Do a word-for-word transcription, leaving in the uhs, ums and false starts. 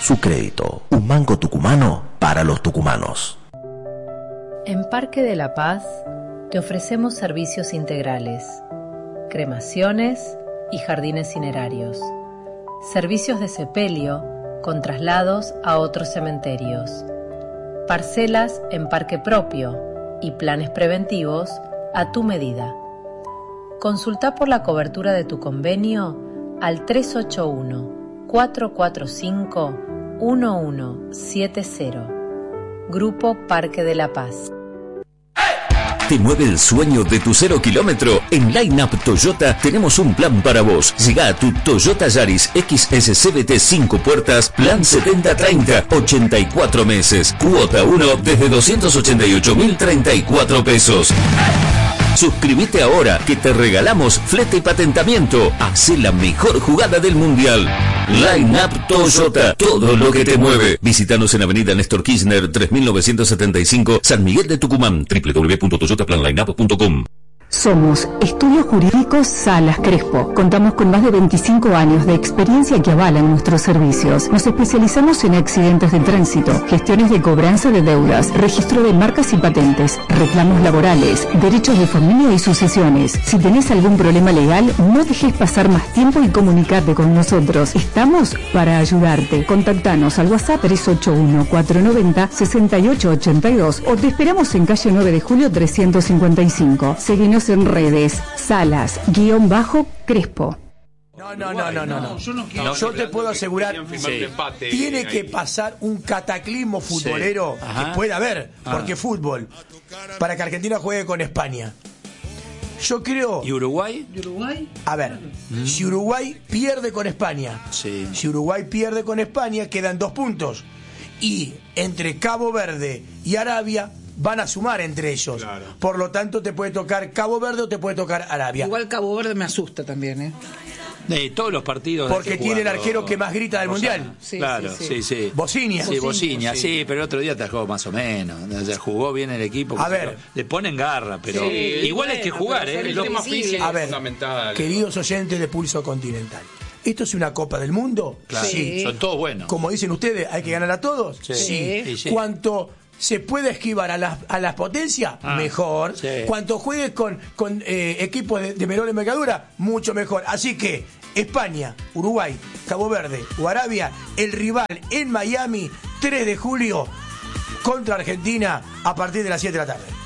Su crédito, un banco tucumano para los tucumanos. En Parque de la Paz te ofrecemos servicios integrales, cremaciones y jardines cinerarios, servicios de sepelio con traslados a otros cementerios, parcelas en parque propio y planes preventivos a tu medida. Consulta por la cobertura de tu convenio al tres ocho uno, cuatro cuatro cinco, uno uno siete cero. Grupo Parque de la Paz. ¿Te mueve el sueño de tu cero kilómetro? En Line Up Toyota tenemos un plan para vos. Llega a tu Toyota Yaris X S C V T cinco puertas, plan setenta treinta, ochenta y cuatro meses. Cuota uno desde doscientos ochenta y ocho mil treinta y cuatro pesos. Suscríbete ahora que te regalamos flete y patentamiento. Hacé la mejor jugada del mundial. Line Up Toyota, todo lo que te mueve. Visítanos en Avenida Néstor Kirchner tres mil novecientos setenta y cinco, San Miguel de Tucumán. doble u doble u doble u punto toyota plan line up punto com. Somos Estudios Jurídicos Salas Crespo. Contamos con más de veinticinco años de experiencia que avalan nuestros servicios. Nos especializamos en accidentes de tránsito, gestiones de cobranza de deudas, registro de marcas y patentes, reclamos laborales, derechos de familia y sucesiones. Si tenés algún problema legal, no dejes pasar más tiempo y comunicate con nosotros. Estamos para ayudarte. Contactanos al WhatsApp tres ocho uno, cuatro nueve cero, seis ocho ocho dos o te esperamos en calle nueve de julio trescientos cincuenta y cinco. Seguinos en redes, Salas, guión bajo, Crespo. No, no, no, no, no, no. Yo, no quiero, yo te puedo asegurar, sí, tiene que pasar un cataclismo futbolero, sí, que puede haber, porque ah. fútbol, para que Argentina juegue con España. Yo creo... ¿Y Uruguay? ¿Y Uruguay? A ver, mm. si Uruguay pierde con España, sí. si Uruguay pierde con España, quedan dos puntos. Y entre Cabo Verde y Arabia van a sumar entre ellos. Claro. Por lo tanto, te puede tocar Cabo Verde o te puede tocar Arabia. Igual Cabo Verde me asusta también, ¿eh? De todos los partidos. Porque tiene el arquero que más grita del Mundial. Mundial. Sí, claro, sí, sí. sí, sí. Bociña. Sí, Bociña, sí, pero el otro día atajó más o menos. O sea, jugó bien el equipo. A ver. Le ponen garra, pero sí, igual bueno, hay que jugar, ¿eh? Lo más físico A ver, fundamental. Queridos oyentes de Pulso Continental, ¿esto es una Copa del Mundo? Claro, sí. Son todos buenos. Como dicen ustedes, ¿hay que ganar a todos? Sí. Sí. sí, sí. ¿Cuánto se puede esquivar a las, a las potencias? Ah, mejor. Sí. Cuanto juegues con, con eh, equipos de, de menor envergadura, mucho mejor. Así que España, Uruguay, Cabo Verde o Arabia, el rival en Miami, tres de julio contra Argentina a partir de las siete de la tarde.